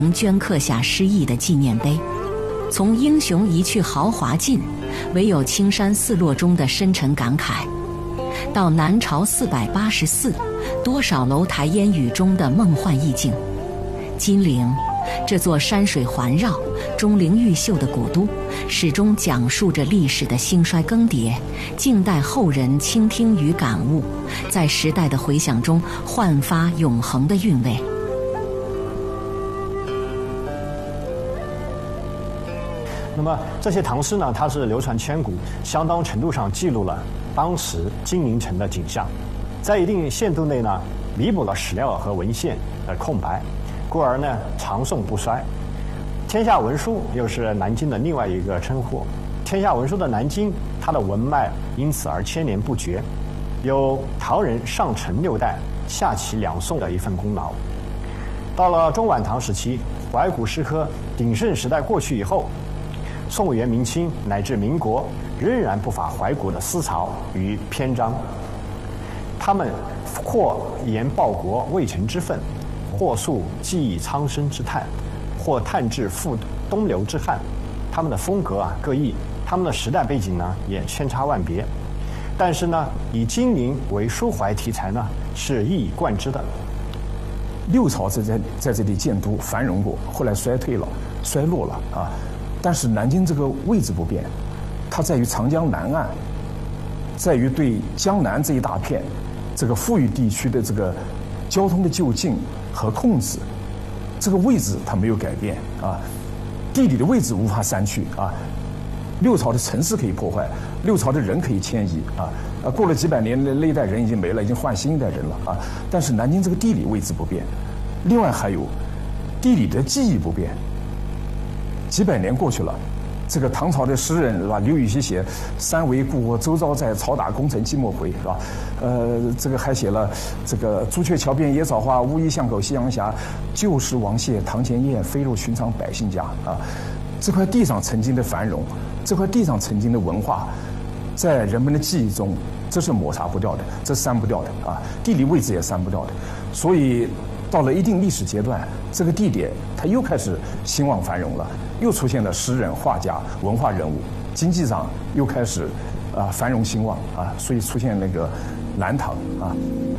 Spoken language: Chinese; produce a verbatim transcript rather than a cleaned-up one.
镌刻下诗意的纪念碑。从英雄一去豪华尽，唯有青山寺落中的深沉感慨，到南朝四百八十寺，多少楼台烟雨中的梦幻意境。金陵这座山水环绕、钟灵毓秀的古都，始终讲述着历史的兴衰更迭，静待后人倾听与感悟，在时代的回响中焕发永恒的韵味。 那么这些唐诗呢，它是流传千古，相当程度上记录了当时金陵城的景象，在一定限度内呢，弥补了史料和文献的空白，故而呢长盛不衰。天下文书又是南京的另外一个称呼，天下文书的南京，它的文脉因此而牵连不绝，有唐人上承六代、下启两宋的一份功劳。到了中晚唐时期，怀古诗科鼎盛时代过去以后，宋元明清乃至民国仍然不乏怀古的思潮与篇章，他们或言报国未成之愤，或诉记忆苍生之叹，或叹至赴东流之憾。他们的风格啊各异，他们的时代背景呢也千差万别，但是呢以金陵为抒怀题材呢是一以贯之的。 六朝在在在这里建都繁荣过，后来衰退了，衰落了啊。但是南京这个位置不变，它在于长江南岸，在于对江南这一大片这个富裕地区的这个交通的就近和控制，这个位置它没有改变啊，地理的位置无法删去啊。六朝的城市可以破坏，六朝的人可以迁移啊，啊，过了几百年，那一代人已经没了，已经换新一代人了啊。但是南京这个地理位置不变，另外还有地理的记忆不变。几百年过去了，这个唐朝的诗人是吧？刘禹锡写“山为故我周遭在，草打工程寂寞回”是吧？呃，这个还写了这个“朱雀桥边野草花，乌衣巷口夕阳斜。旧时王谢堂前燕，飞入寻常百姓家”啊。这块地上曾经的繁荣，这块地上曾经的文化，在人们的记忆中，这是抹杀不掉的，这删不掉的啊。地理位置也删不掉的，所以到了一定历史阶段，这个地点它又开始兴旺繁荣了。又出现了诗人、画家、文化人物，经济上又开始啊繁荣兴旺啊，所以出现那个南唐啊。